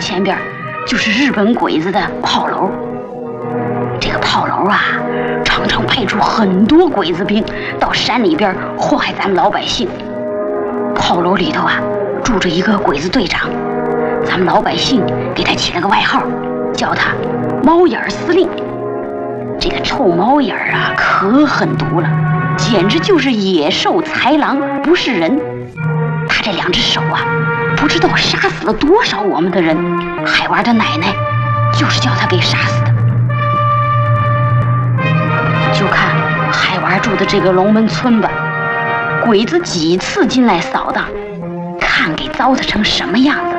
前边就是日本鬼子的炮楼。这个炮楼啊，常常派出很多鬼子兵到山里边祸害咱们老百姓。炮楼里头啊，住着一个鬼子队长，咱们老百姓给他起了个外号，叫他猫眼司令。这个臭猫眼啊，可狠毒了，简直就是野兽豺狼，不是人。他这2只手啊，不知道杀死了多少我们的人。海娃的奶奶就是叫他给杀死的。就看海娃住的这个龙门村吧，鬼子几次进来扫荡，看给糟蹋成什么样子。